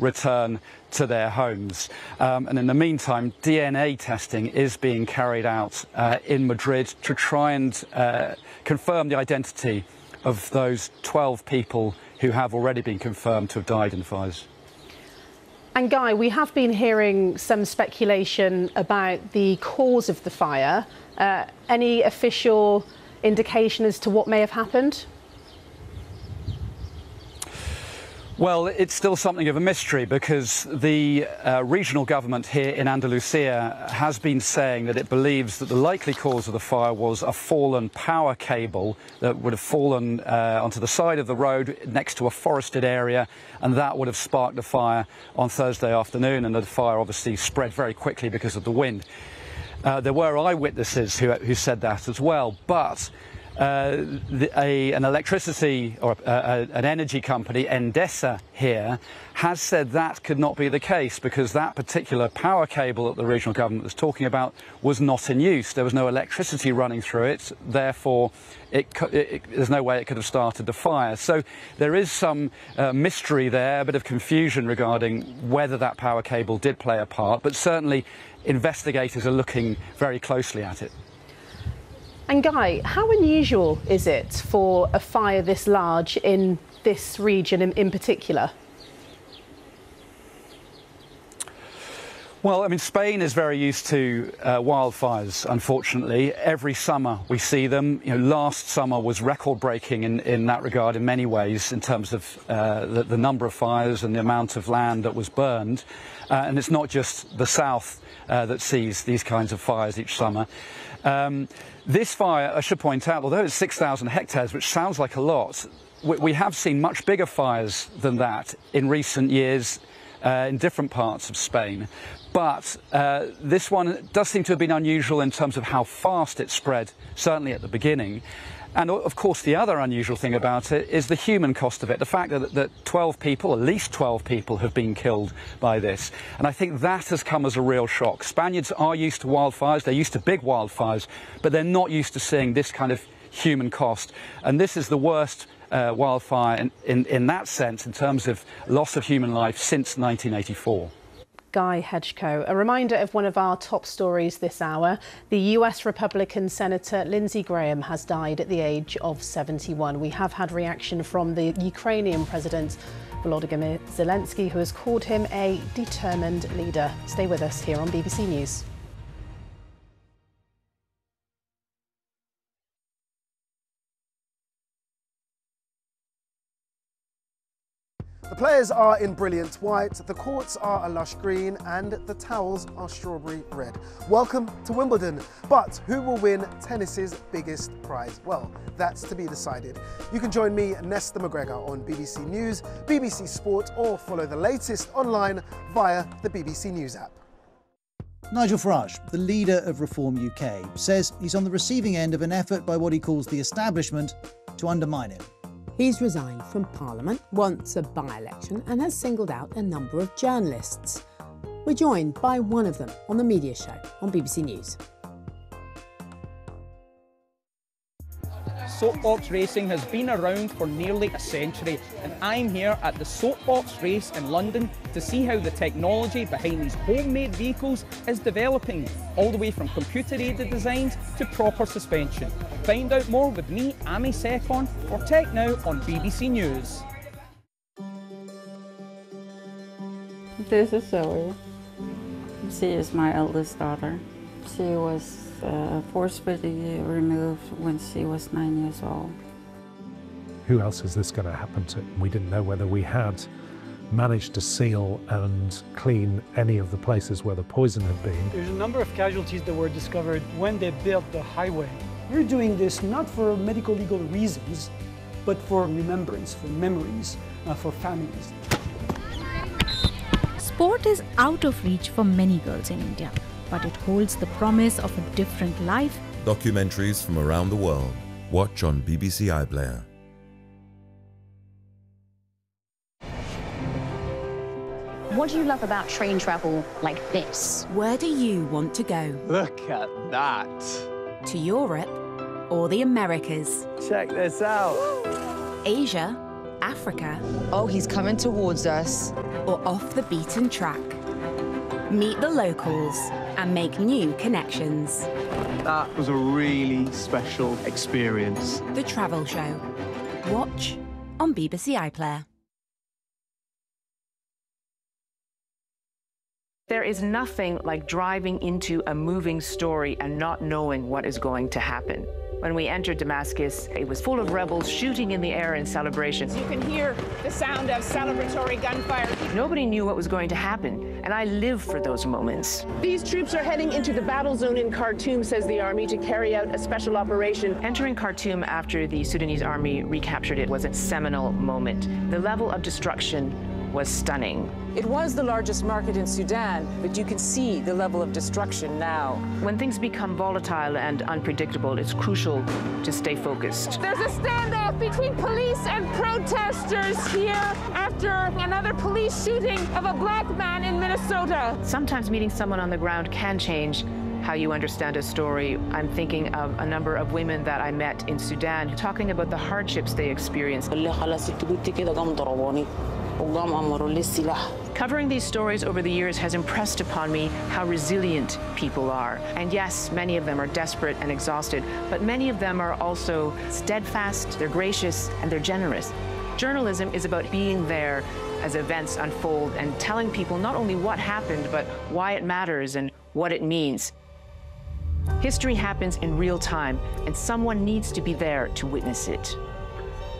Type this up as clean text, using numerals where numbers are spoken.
return to their homes. And in the meantime, DNA testing is being carried out in Madrid to try and confirm the identity of those 12 people who have already been confirmed to have died in the fires. And Guy, we have been hearing some speculation about the cause of the fire. Any official indication as to what may have happened? Well, it's still something of a mystery because the regional government here in Andalusia has been saying that it believes that the likely cause of the fire was a fallen power cable that would have fallen onto the side of the road next to a forested area, and that would have sparked the fire on Thursday afternoon, and the fire obviously spread very quickly because of the wind. There were eyewitnesses who said that as well, but an electricity or an energy company, Endesa here, has said that could not be the case because that particular power cable that the regional government was talking about was not in use. There was no electricity running through it, therefore there's no way it could have started the fire. So there is some mystery there, a bit of confusion regarding whether that power cable did play a part, but certainly investigators are looking very closely at it. And Guy, how unusual is it for a fire this large in this region in particular? Well, I mean, Spain is very used to wildfires, unfortunately. Every summer we see them. You know, last summer was record-breaking in that regard in many ways in terms of the number of fires and the amount of land that was burned. And it's not just the south that sees these kinds of fires each summer. This fire, I should point out, although it's 6,000 hectares, which sounds like a lot, we have seen much bigger fires than that in recent years in different parts of Spain. But this one does seem to have been unusual in terms of how fast it spread, certainly at the beginning. And of course, the other unusual thing about it is the human cost of it. The fact that 12 people, at least 12 people, have been killed by this. And I think that has come as a real shock. Spaniards are used to wildfires, they're used to big wildfires, but they're not used to seeing this kind of human cost. And this is the worst wildfire in that sense, in terms of loss of human life, since 1984. Guy Hedgecoe. A reminder of one of our top stories this hour. The US Republican Senator Lindsey Graham has died at the age of 71. We have had reaction from the Ukrainian President Volodymyr Zelensky, who has called him a determined leader. Stay with us here on BBC News. The players are in brilliant white, the courts are a lush green, and the towels are strawberry red. Welcome to Wimbledon. But who will win tennis's biggest prize? Well, that's to be decided. You can join me, Nesta McGregor, on BBC News, BBC Sport, or follow the latest online via the BBC News app. Nigel Farage, the leader of Reform UK, says he's on the receiving end of an effort by what he calls the establishment to undermine him. He's resigned from Parliament, wants a by-election, and has singled out a number of journalists. We're joined by one of them on the Media Show on BBC News. Soapbox racing has been around for nearly a century, and I'm here at the Soapbox race in London to see how the technology behind these homemade vehicles is developing, all the way from computer-aided designs to proper suspension. Find out more with me, Amy Secon, for Tech Now on BBC News. This is Zoe. She is my eldest daughter. She was forcibly removed when she was 9 years old. Who else is this going to happen to? We didn't know whether we had managed to seal and clean any of the places where the poison had been. There's a number of casualties that were discovered when they built the highway. We're doing this not for medical legal reasons, but for remembrance, for memories, for families. Sport is out of reach for many girls in India, but it holds the promise of a different life. Documentaries from around the world. Watch on BBC iPlayer. What do you love about train travel like this? Where do you want to go? Look at that. To Europe or the Americas? Check this out. Asia Africa. Oh, he's coming towards us. Or off the beaten track. Meet the locals and make new connections. That was a really special experience. The Travel Show. Watch on BBC iPlayer. There is nothing like driving into a moving story and not knowing what is going to happen. When we entered Damascus, it was full of rebels shooting in the air in celebration. You can hear the sound of celebratory gunfire. Nobody knew what was going to happen, and I live for those moments. These troops are heading into the battle zone in Khartoum, says the army, to carry out a special operation. Entering Khartoum after the Sudanese army recaptured it was a seminal moment. The level of destruction was stunning. It was the largest market in Sudan, but you can see the level of destruction now. When things become volatile and unpredictable, it's crucial to stay focused. There's a standoff between police and protesters here after another police shooting of a black man in Minnesota. Sometimes meeting someone on the ground can change how you understand a story. I'm thinking of a number of women that I met in Sudan talking about the hardships they experienced. Covering these stories over the years has impressed upon me how resilient people are. And yes, many of them are desperate and exhausted, but many of them are also steadfast, they're gracious, and they're generous. Journalism is about being there as events unfold and telling people not only what happened, but why it matters and what it means. History happens in real time, and someone needs to be there to witness it.